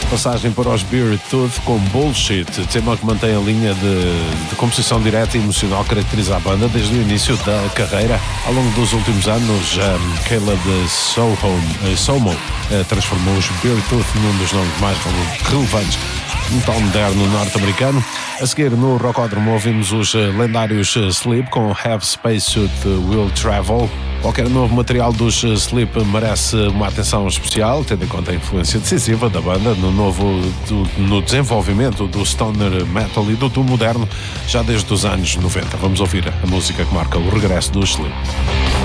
Passagem para os Beer Tooth com Bullshit, tema que mantém a linha de composição direta e emocional que caracteriza a banda desde o início da carreira. Ao longo dos últimos anos, Caleb Somo transformou os Beer Tooth num dos nomes mais relevantes no metal moderno norte-americano. A seguir, no Rocódromo, ouvimos os lendários Sleep com Have Spacesuit Will Travel. Qualquer novo material dos Sleep merece uma atenção especial, tendo em conta a influência decisiva da banda no desenvolvimento do stoner metal e do doom moderno já desde os anos 90. Vamos ouvir a música que marca o regresso dos Sleep.